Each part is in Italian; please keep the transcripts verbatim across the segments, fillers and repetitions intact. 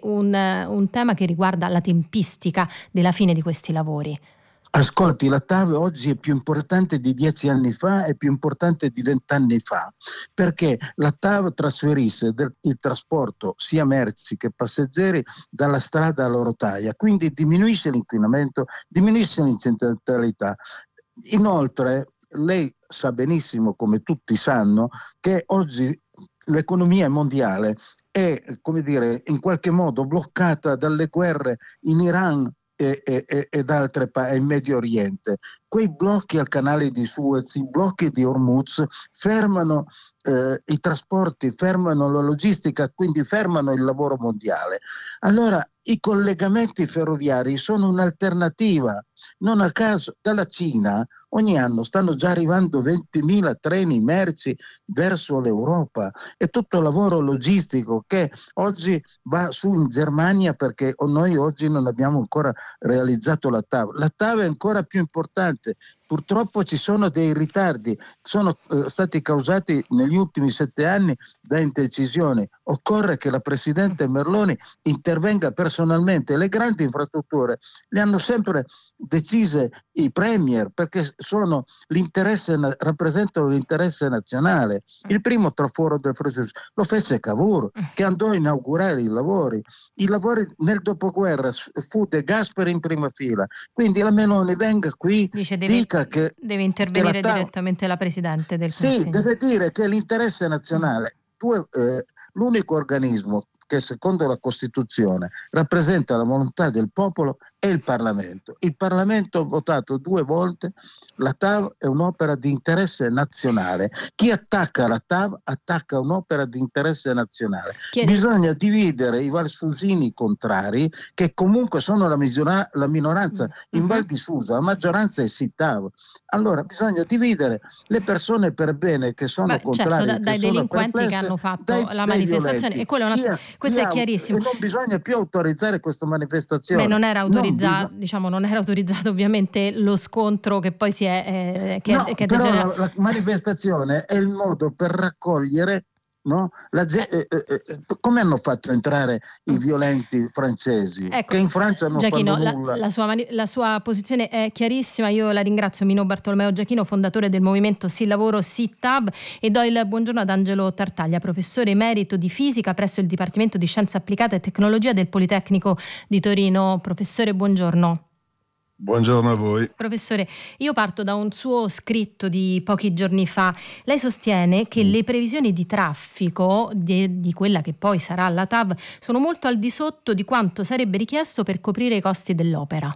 un, un tema che riguarda la tempistica della fine di questi lavori. Ascolti, la TAV oggi è più importante di dieci anni fa, è più importante di vent'anni fa, perché la TAV trasferisce del, il trasporto sia merci che passeggeri dalla strada alla rotaia, quindi diminuisce l'inquinamento, diminuisce l'incidentalità. Inoltre, lei sa benissimo, come tutti sanno, che oggi l'economia mondiale è, come dire, in qualche modo bloccata dalle guerre in Iran e, e, ed altre paesi, in Medio Oriente. Quei blocchi al canale di Suez, i blocchi di Hormuz fermano eh, i trasporti, fermano la logistica, quindi fermano il lavoro mondiale. Allora i collegamenti ferroviari sono un'alternativa. Non a caso dalla Cina ogni anno stanno già arrivando ventimila treni merci verso l'Europa. È tutto lavoro logistico che oggi va su in Germania, perché noi oggi non abbiamo ancora realizzato la TAV. La TAV è ancora più importante. Purtroppo ci sono dei ritardi, sono eh, stati causati negli ultimi sette anni da indecisioni. Occorre che la Presidente Merloni intervenga personalmente. Le grandi infrastrutture le hanno sempre decise i premier, perché sono l'interesse, rappresentano l'interesse nazionale. Il primo traforo del Frejus lo fece Cavour, che andò a inaugurare i lavori. I lavori nel dopoguerra fu De Gasperi in prima fila. Quindi la Meloni venga qui, dice deve, dica che deve intervenire che la direttamente la Presidente del Consiglio. Sì, deve dire che l'interesse nazionale, tu, eh, l'unico organismo che secondo la Costituzione rappresenta la volontà del popolo è il Parlamento. Il Parlamento ha votato due volte, la TAV è un'opera di interesse nazionale. Chi attacca la TAV attacca un'opera di interesse nazionale. Chiedi. Bisogna dividere i valsusini contrari, che comunque sono la, misura, la minoranza. In uh-huh. Val di Susa la maggioranza è sì TAV. Allora bisogna dividere le persone per bene che sono Beh, contrarie, certo, da, dai che delinquenti sono che hanno fatto dai, la dai manifestazione, e quello è una, questo è chiarissimo. E non bisogna più autorizzare questa manifestazione. Beh, non era autorizzato, non bisog- diciamo, non era autorizzato ovviamente lo scontro che poi si è, eh, che, no, che però degenera- la, la manifestazione è il modo per raccogliere, no? La, eh, eh, eh, come hanno fatto entrare i violenti francesi, ecco, che in Francia non Giachino, fanno nulla? La, la, sua mani- la sua posizione è chiarissima. Io la ringrazio, Mino Bartolomeo Giachino, fondatore del movimento Sì Lavoro Sì TAV, e do il buongiorno ad Angelo Tartaglia, professore emerito di fisica presso il Dipartimento di Scienze Applicate e Tecnologia del Politecnico di Torino. Professore, buongiorno. Buongiorno a voi. Professore, io parto da un suo scritto di pochi giorni fa. Lei sostiene che mm. le previsioni di traffico di, di quella che poi sarà la TAV sono molto al di sotto di quanto sarebbe richiesto per coprire i costi dell'opera.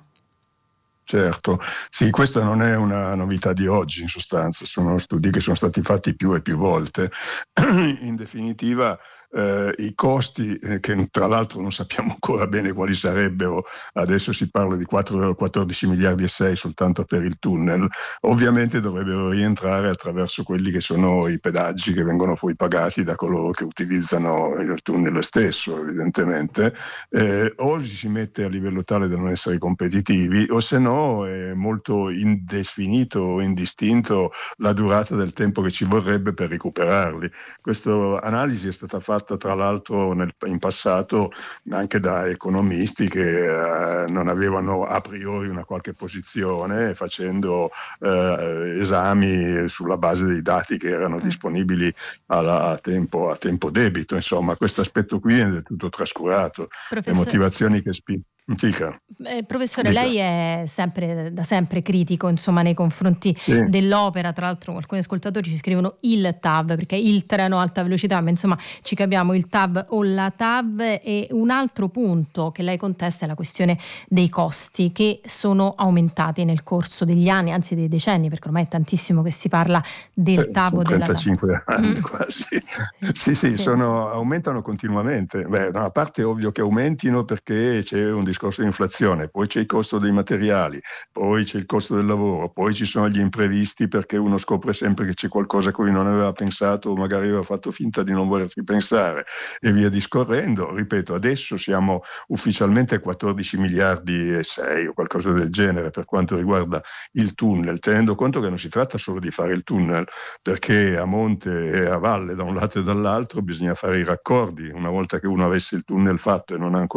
Certo, sì, questa non è una novità di oggi, in sostanza, sono studi che sono stati fatti più e più volte. In definitiva, eh, i costi, eh, che tra l'altro non sappiamo ancora bene quali sarebbero, adesso si parla di quattordici miliardi e sei soltanto per il tunnel, ovviamente dovrebbero rientrare attraverso quelli che sono i pedaggi che vengono poi pagati da coloro che utilizzano il tunnel stesso, evidentemente. Eh, o si mette a livello tale da non essere competitivi, o se no è molto indefinito o indistinto la durata del tempo che ci vorrebbe per recuperarli. Questa analisi è stata fatta tra l'altro nel, in passato anche da economisti che eh, non avevano a priori una qualche posizione, facendo eh, esami sulla base dei dati che erano disponibili alla, a, tempo, a tempo debito. Insomma, questo aspetto qui è del tutto trascurato. Professor... Le motivazioni che spingono. Eh, professore, Dica. Lei è sempre da sempre critico, insomma, nei confronti sì. dell'opera. Tra l'altro alcuni ascoltatori ci scrivono il TAV, perché il treno alta velocità, ma insomma ci capiamo, il TAV o la TAV. E un altro punto che lei contesta è la questione dei costi, che sono aumentati nel corso degli anni, anzi dei decenni, perché ormai è tantissimo che si parla del eh, TAV o della TAV. trentacinque anni mm. quasi. Sì, sì, sì. Sono, aumentano continuamente. Beh, no, a parte è ovvio che aumentino perché c'è un discorso di inflazione, poi c'è il costo dei materiali, poi c'è il costo del lavoro, poi ci sono gli imprevisti, perché uno scopre sempre che c'è qualcosa a cui non aveva pensato o magari aveva fatto finta di non volerci pensare, e via discorrendo. Ripeto, adesso siamo ufficialmente a quattordici miliardi e sei o qualcosa del genere per quanto riguarda il tunnel, tenendo conto che non si tratta solo di fare il tunnel, perché a monte e a valle da un lato e dall'altro bisogna fare i raccordi. Una volta che uno avesse il tunnel fatto e non ha ancora